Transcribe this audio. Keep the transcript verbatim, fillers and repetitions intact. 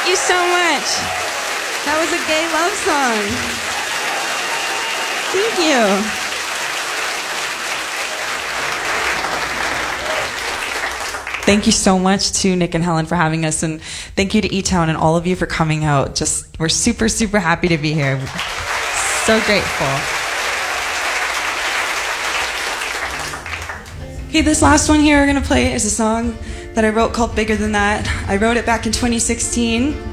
you so much. That was a gay love song. Thank you. Thank you so much to Nick and Helen for having us, and thank you to E-Town and all of you for coming out. Just, we're super, super happy to be here. So grateful. Okay, this last one here we're gonna play is a song that I wrote called Bigger Than That. I wrote it back in twenty sixteen.